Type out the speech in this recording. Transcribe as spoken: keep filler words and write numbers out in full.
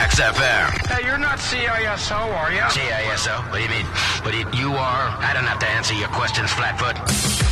X F M. Hey, you're not C I S O, are you? C I S O? What do you mean? What do you, you are? I don't have to answer your questions, Flatfoot.